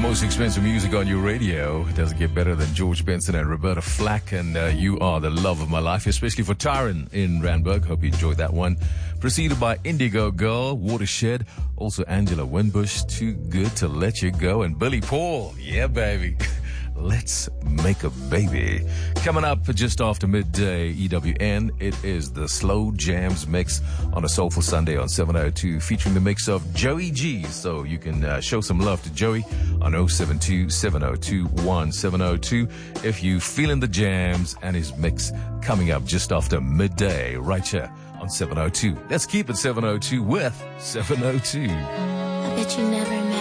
most expensive music on your radio. It doesn't get better than George Benson and Roberta Flack, and You Are the Love of My Life, especially for Tyron in Randburg. Hope you enjoyed that one. Preceded by Indigo Girl, Watershed, also Angela Winbush, Too Good to Let You Go, and Billy Paul. Yeah, baby. Let's Make a Baby. Coming up just after midday, EWN, it is the Slow Jams mix on a Soulful Sunday on 702, featuring the mix of Joey G. So you can show some love to Joey on 072-702-1702 if you feeling the jams, and his mix coming up just after midday right here on 702. Let's keep it 702 with 702. I bet you never met